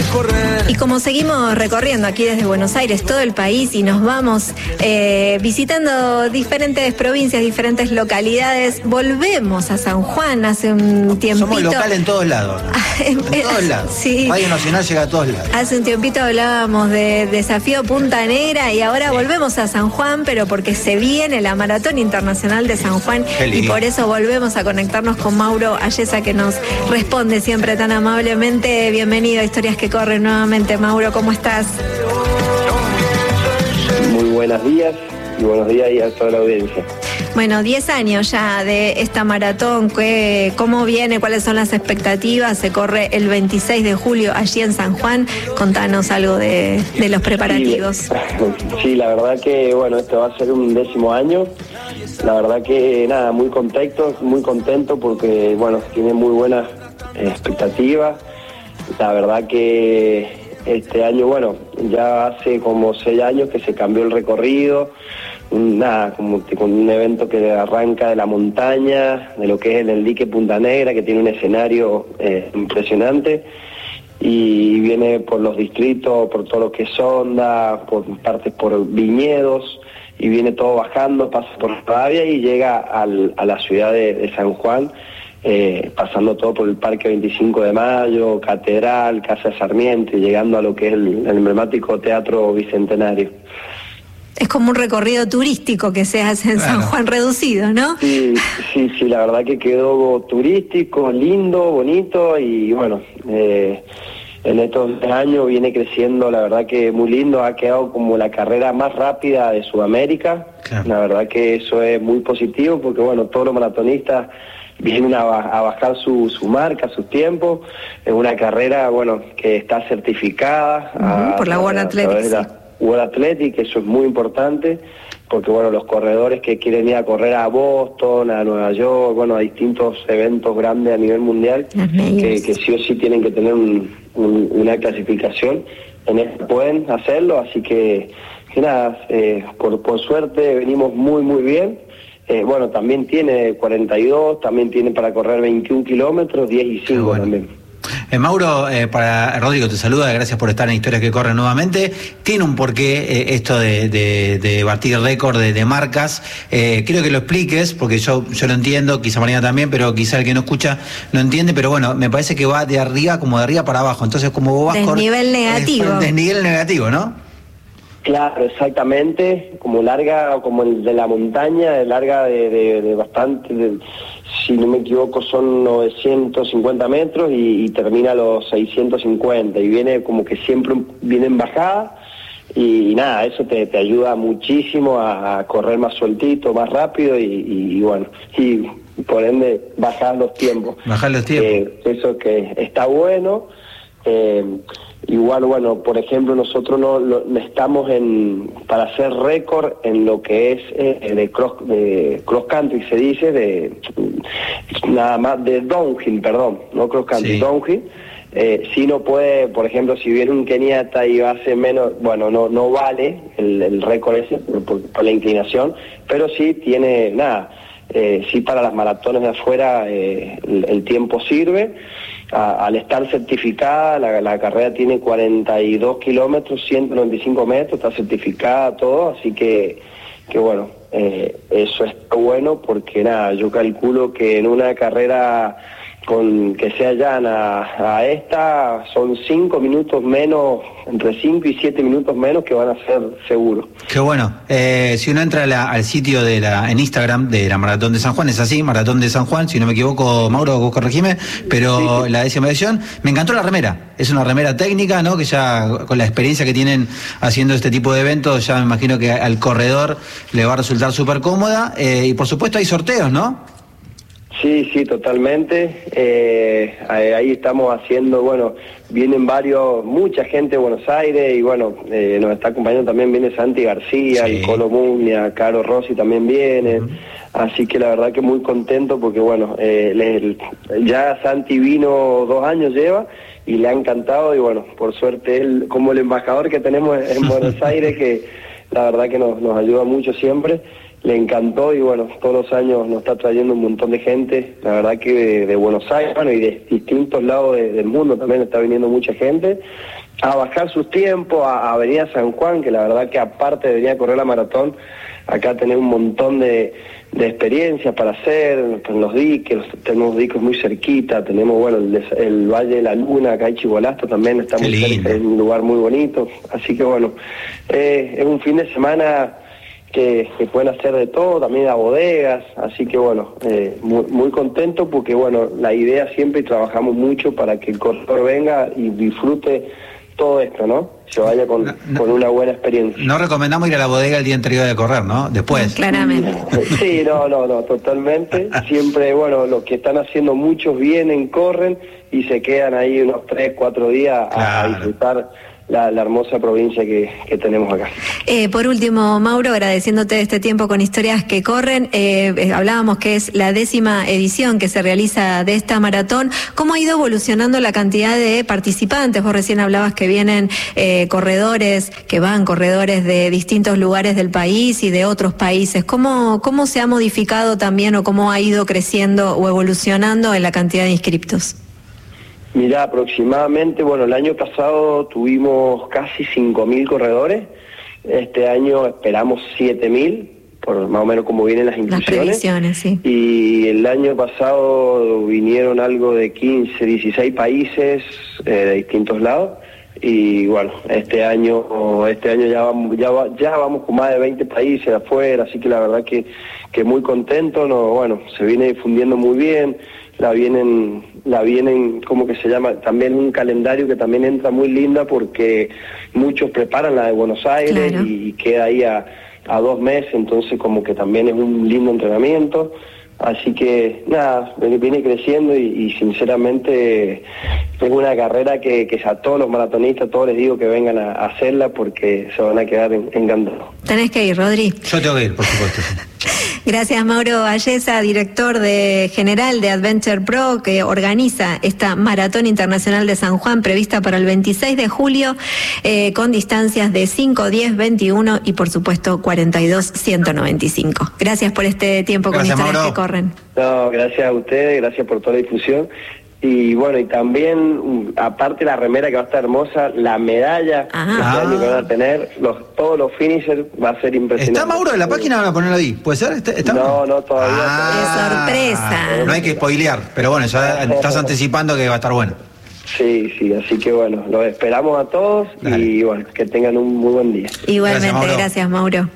correr. Y como seguimos recorriendo aquí desde Buenos Aires todo el país y nos vamos visitando diferentes provincias, diferentes localidades, volvemos a San Juan hace un tiempito. Somos local en todos lados, ¿no? En todos lados. Sí. Radio Nacional llega a todos lados. Hace un tiempito hablábamos de Desafío Punta Negra y ahora volvemos a San Juan, pero porque se viene la Maratón Internacional de San Juan y por eso volvemos a conectarnos con Mauro Ayesa, que nos responde siempre tan amablemente. Bienvenido a Historias que Corren nuevamente. Mauro, ¿cómo estás? Muy buenos días y buenos días a toda la audiencia. Bueno, 10 años ya de esta maratón, ¿cómo viene? ¿Cuáles son las expectativas? Se corre el 26 de julio allí en San Juan. Contanos algo de los preparativos. Sí, la verdad que, bueno, este va a ser un 10º año. La verdad que, nada, muy contento porque, bueno, tiene muy buenas expectativas. La verdad que este año, bueno, ya hace como 6 años que se cambió el recorrido. Nada, como con un evento que arranca de la montaña, de lo que es el dique Punta Negra, que tiene un escenario impresionante, y viene por los distritos, por todo lo que es Onda, por partes por viñedos, y viene todo bajando, pasa por Rivadavia y llega a la ciudad de San Juan, pasando todo por el Parque 25 de Mayo, Catedral, Casa de Sarmiento, y llegando a lo que es el emblemático Teatro Bicentenario. Es como un recorrido turístico que se hace en San Juan reducido, ¿no? Sí, la verdad que quedó turístico, lindo, bonito, y bueno, en estos años viene creciendo, la verdad que muy lindo, ha quedado como la carrera más rápida de Sudamérica. Claro. La verdad que eso es muy positivo porque, bueno, todos los maratonistas vienen a bajar su marca, sus tiempos. Es una carrera, bueno, que está certificada por la World Athletics. World Athletics, eso es muy importante, porque bueno, los corredores que quieren ir a correr a Boston, a Nueva York, bueno, a distintos eventos grandes a nivel mundial, que sí o sí tienen que tener una clasificación, pueden hacerlo, así que nada, por suerte venimos muy bien. Bueno, también tiene 42, también tiene para correr 21 kilómetros, 10 y 5 bueno. También. Mauro, para Rodrigo te saluda, gracias por estar en Historias que Corren nuevamente. Tiene un porqué esto de batir récord de marcas. Quiero que lo expliques, porque yo lo entiendo, quizá Marina también, pero quizá el que no escucha no entiende, pero bueno, me parece que va de arriba para abajo. Entonces, como vos vas desnivel negativo. Desnivel negativo, ¿no? Claro, exactamente, como larga, como el de la montaña, larga de bastante, si no me equivoco son 950 metros y termina a los 650 y viene como que siempre viene en bajada y nada, eso te ayuda muchísimo a correr más sueltito, más rápido y bueno, y por ende bajar los tiempos. Eso que está bueno. Igual, bueno, por ejemplo, nosotros no estamos para hacer récord en lo que es de cross country, se dice, nada más de downhill, perdón, no cross country, downhill. Si no puede, por ejemplo, si viene un keniata y hace menos, bueno, no vale el récord ese por la inclinación, pero sí tiene, sí para las maratones de afuera el tiempo sirve. Al estar certificada, la carrera tiene 42 kilómetros, 195 metros, está certificada todo, así que bueno, eso está bueno porque yo calculo que en una carrera que sea llana a esta son 5 minutos menos, entre 5 y 7 minutos menos que van a ser seguros. Qué bueno. Si uno entra al sitio en Instagram de la Maratón de San Juan, es así, Maratón de San Juan, si no me equivoco, Mauro, vos corregime, pero sí. La 10ª edición, me encantó la remera, es una remera técnica, ¿no? Que ya con la experiencia que tienen haciendo este tipo de eventos, ya me imagino que al corredor le va a resultar súper cómoda, y por supuesto hay sorteos, ¿no? Sí, totalmente. Ahí estamos haciendo, bueno, vienen mucha gente de Buenos Aires y bueno, nos está acompañando también, viene Santi García, el Colo Mugnia, Caro Rossi también viene, así que la verdad que muy contento porque bueno, ya Santi vino 2 años lleva y le ha encantado y bueno, por suerte él, como el embajador que tenemos en Buenos Aires, que la verdad que nos ayuda mucho siempre. le encantó y bueno, todos los años nos está trayendo un montón de gente, la verdad que de Buenos Aires, bueno, y de distintos lados del mundo también está viniendo mucha gente a bajar sus tiempos, a venir a San Juan, que la verdad que aparte de venir a correr la maratón, acá tenemos un montón de experiencias para hacer, en los diques, tenemos diques muy cerquita, tenemos bueno el Valle de la Luna, acá hay Chibolasto también, está muy cerca, es un lugar muy bonito, así que bueno, es un fin de semana que pueden hacer de todo, también a bodegas, así que bueno, muy contento porque bueno, la idea siempre, y trabajamos mucho para que el corredor venga y disfrute todo esto, ¿no? Se vaya con una buena experiencia. No recomendamos ir a la bodega el día anterior de correr, ¿no? Después. Claramente. Sí, no, totalmente. Siempre, bueno, lo que están haciendo muchos vienen, corren y se quedan ahí unos 3, 4 días a disfrutar la hermosa provincia que tenemos acá. Por último, Mauro, agradeciéndote este tiempo con Historias que Corren, hablábamos que es la 10ª edición que se realiza de esta maratón. ¿Cómo ha ido evolucionando la cantidad de participantes? Vos recién hablabas que vienen corredores de distintos lugares del país y de otros países. ¿Cómo se ha modificado también o cómo ha ido creciendo o evolucionando en la cantidad de inscriptos? Mirá, aproximadamente, bueno, el año pasado tuvimos casi 5.000 corredores, este año esperamos 7.000, por más o menos como vienen las inscripciones. Las previsiones, sí. Y el año pasado vinieron algo de 15, 16 países de distintos lados, y bueno, este año ya vamos con más de 20 países afuera, así que la verdad que muy contento, bueno, se viene difundiendo muy bien. La vienen, ¿cómo que se llama? También un calendario que también entra muy linda porque muchos preparan la de Buenos Aires, claro, y queda ahí a 2 meses, entonces como que también es un lindo entrenamiento. Así que nada, viene creciendo y sinceramente es una carrera que a todos los maratonistas, todos les digo que vengan a hacerla porque se van a quedar encantados. Tenés que ir, Rodri. Yo tengo que ir, por supuesto. Gracias, Mauro Valleza, director general de Adventure Pro, que organiza esta Maratón Internacional de San Juan prevista para el 26 de julio con distancias de 5, 10, 21 y por supuesto 42, 195. Gracias por este tiempo con Historias Mauro. Que Corren. No, gracias a ustedes, gracias por toda la difusión. Y bueno, y también, aparte la remera que va a estar hermosa, la medalla este año que van a tener, todos los finishers, va a ser impresionante. ¿Está Mauro en la página? Van a ponerlo ahí. ¿Puede ser? ¿Está? No, todavía. ¡Qué sorpresa! No hay que spoilear, pero bueno, ya estás anticipando que va a estar bueno. Sí, así que bueno, los esperamos a todos. Dale. Y bueno, que tengan un muy buen día. Igualmente, gracias Mauro.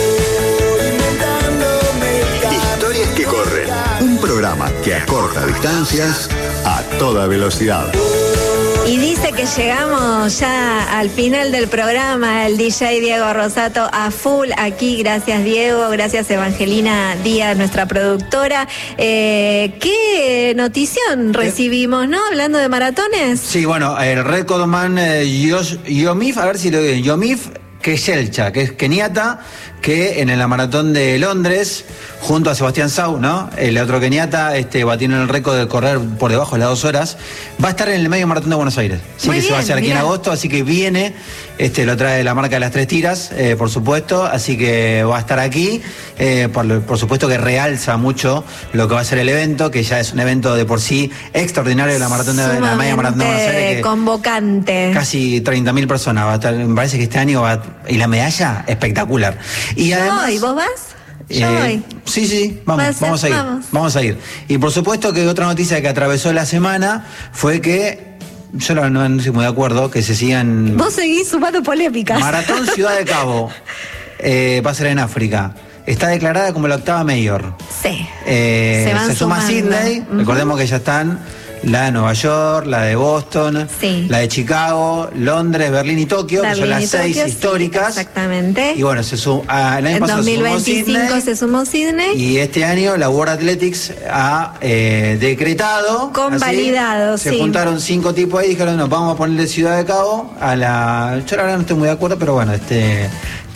Historias que Corren, un programa que acorta distancias a toda velocidad. Y dice que llegamos ya al final del programa, el DJ Diego Rosato a full aquí. Gracias Diego, gracias Evangelina Díaz, nuestra productora. ¿Qué notición recibimos, no? Hablando de maratones. Sí, bueno, el recordman Yomif, a ver si lo digo bien, Yomif Keshelcha, que es keniata, que en la maratón de Londres, junto a Sebastián Sau, ¿no? El otro keniata, batieron el récord de correr por debajo de las 2 horas. Va a estar en el medio maratón de Buenos Aires. Sí, que se va a hacer aquí en agosto, así que viene, lo trae la marca de las 3 tiras, por supuesto, así que va a estar aquí. Por supuesto que realza mucho lo que va a ser el evento, que ya es un evento de por sí extraordinario de la maratón de la media maratón de Buenos Aires. Convocante. Casi 30.000 personas va a estar, me parece que este año y la medalla espectacular. Y además, ¿y vos vas? Yo voy. Sí, vamos a ir. Y por supuesto que otra noticia que atravesó la semana fue que, yo no estoy muy de acuerdo, que se sigan... Vos seguís sumando polémicas. Maratón Ciudad de Cabo, va a ser en África. Está declarada como la 8ª mayor. Sí. Se suma Sydney, recordemos que ya están la de Nueva York, la de Boston, la de Chicago, Londres, Berlín y Tokio, que son las 6 históricas. Sí, exactamente. Y bueno, el año pasado 2025 se sumó Sydney. Y este año la World Athletics ha decretado. Convalidado, Se juntaron 5 tipos ahí y dijeron, no, vamos a ponerle Ciudad de Cabo a la... Yo la verdad no estoy muy de acuerdo, pero bueno,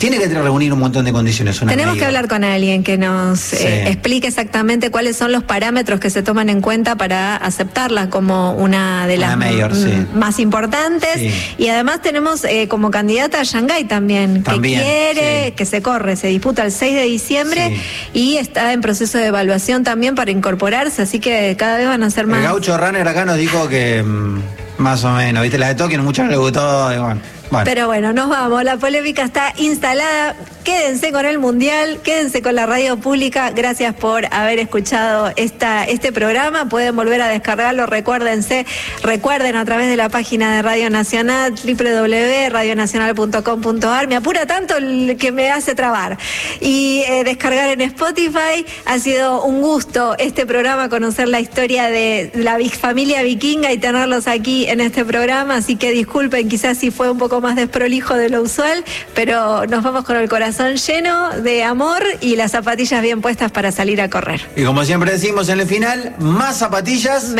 tiene que reunir un montón de condiciones. Tenemos que hablar con alguien que nos explique exactamente cuáles son los parámetros que se toman en cuenta para aceptarla como una de las más importantes. Sí. Y además tenemos como candidata a Shanghái también, que quiere que se corre, se disputa el 6 de diciembre y está en proceso de evaluación también para incorporarse, así que cada vez van a ser más. El Gaucho Runner acá nos dijo que más o menos, ¿viste? La de Tokio mucho no le gustó, y bueno. Pero bueno, nos vamos, la polémica está instalada, quédense con el Mundial, quédense con la radio pública, gracias por haber escuchado este programa, pueden volver a descargarlo, recuerden a través de la página de Radio Nacional, www.radionacional.com.ar, me apura tanto que me hace trabar, y descargar en Spotify. Ha sido un gusto este programa, conocer la historia de la familia vikinga y tenerlos aquí en este programa, así que disculpen quizás si fue un poco más desprolijo de lo usual, pero nos vamos con el corazón lleno de amor y las zapatillas bien puestas para salir a correr. Y como siempre decimos en el final, más zapatillas